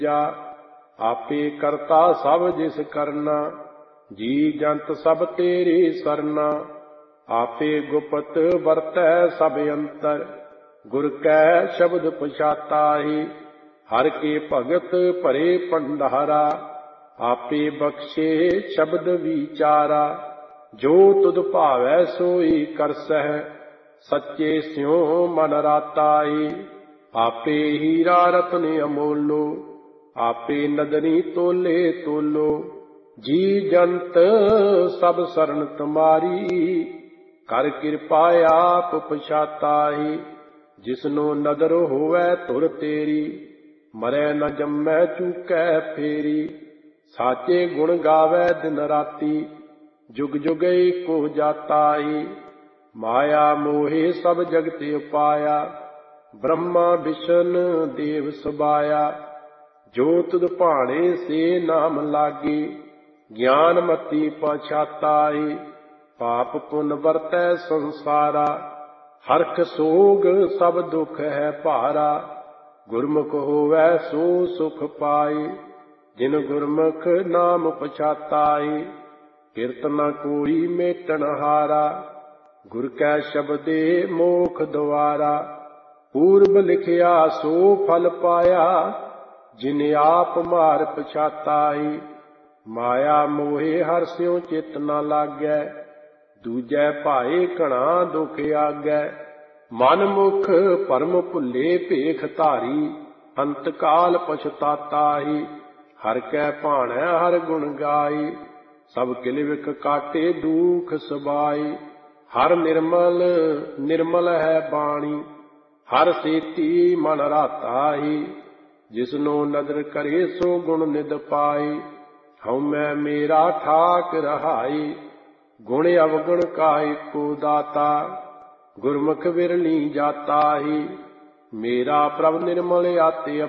ਜਾ ਆਪੇ ਕਰਤਾ ਸਭ ਜਿਸ ਕਰਨਾ, ਜੀ ਜੰਤ ਸਭ ਤੇਰੀ ਸਰਨਾ। ਆਪੇ ਗੁਪਤ ਵਰਤੈ ਸਭ ਅੰਤਰ, ਗੁਰ ਕੈ ਸ਼ਬਦ ਪਛਾਤਾਹੀ। ਹਰ ਕੇ ਭਗਤ ਭਰੇ ਭੰਡਾਰਾ, ਆਪੇ ਬਖਸ਼ੇ ਸ਼ਬਦ ਵਿਚਾਰਾ। ਜੋ ਤੁਧ ਭਾਵੈ ਸੋਈ ਕਰਸਹਿ, ਸੱਚੇ ਸਿਉ ਮਨ ਰਾਤਾਈ। ਆਪੇ ਹੀਰਾ ਰਤਨ ਅਮੋਲੋ, ਆਪੇ ਨਦਨੀ ਤੋਲੇ ਤੋਲੋ। ਜੀ ਜੰਤ ਸਭ ਸਰਨ ਤੁਮਾਰੀ, ਕਰ ਕਿਰਪਾ ਆਪ ਪਛਾਤਾਈ। ਜਿਸਨੋ ਨਦਰ ਹੋਵੈ ਧੁਰ ਤੇਰੀ, ਮਰੈ ਨ ਜੰਮੈ ਚੂਕੈ ਫੇਰੀ। ਸਾਚੇ ਗੁਣ ਗਾਵੈ ਦਿਨ ਰਾਤੀ, ਜੁਗ ਜੁਗ ਏਕੋ ਜਾਤਾਈ। ਮਾਇਆ ਮੋਹਿ ਸਭ ਜਗਤ ਉਪਾਇਆ, ਬ੍ਰਹਮਾ ਵਿਸ਼ਨ ਦੇਵ ਸਬਾਇਆ। ਜੋ ਤੁਧ ਭਾਣੇ ਸੇ ਨਾਮ ਲਾਗੇ, ਗਿਆਨ ਮਤੀ ਪਛਾਤਾਈ। ਪਾਪ ਪੁੰਨ ਵਰਤੈ ਸੰਸਾਰਾ, ਹਰਖ ਸੋਗ ਸਭ ਦੁਖ ਹੈ ਭਾਰਾ। ਗੁਰਮੁਖ ਹੋਵੈ ਸੋ ਸੁਖ ਪਾਈ, ਜਿਨ ਗੁਰਮੁਖ ਨਾਮ ਪਛਾਤਾਈ। ਕਿਰਤ ਨ ਕੋਈ ਮੇਟਣ ਹਾਰਾ, ਗੁਰ ਕੈ ਸ਼ਬਦੇ ਮੋਖ ਦੁਆਰਾ। ਪੂਰਬ ਲਿਖਿਆ ਸੋ ਫਲ ਪਾਇਆ, ਜਿਨ ਆਪ ਮਾਰ ਪਛਾਤਾਈ। ਮਾਇਆ ਮੋਹਿ ਹਰਿ ਸਿਉ ਚਿਤ ਨ ਲਾਗੈ, ਦੂਜੈ ਭਾਏ ਘਣਾ ਦੁਖ ਆਗੈ। ਮਨ ਮੁਖ ਭਰਮ ਭੁੱਲੇ ਭੇਖ ਧਾਰੀ, ਅੰਤ ਕਾਲ ਪਛਤਾਤਾਹੀ। ਹਰਿ ਕੈ ਭਾਣੈ ਹਰਿ ਗੁਣ ਗਾਈ, ਸਭ ਕਿਲਵਿਖ ਕਾਟੇ ਦੂਖ ਸਬਾਈ। ਹਰਿ ਨਿਰਮਲ ਨਿਰਮਲ ਹੈ ਬਾਣੀ, ਹਰਿ ਸੇਤੀ ਮਨ ਰਾਤਾਹੀ। ਜਿਸਨੋ ਨਦਰ ਕਰੇ ਸੋ ਗੁਣ ਨਿਧ ਪਾਈ, ਹਉਮੈ ਮੇਰਾ ਠਾਕ ਰਹਾਈ। ਗੁਣ ਅਵਗੁਣ ਕਾ ਏਕੋ ਦਾਤਾ, ਗੁਰਮੁਖ ਵਿਰਲੀ ਜਾਤਾਹੀ। ਮੇਰਾ ਪ੍ਰਭ ਨਿਰਮਲ ਆਤੇ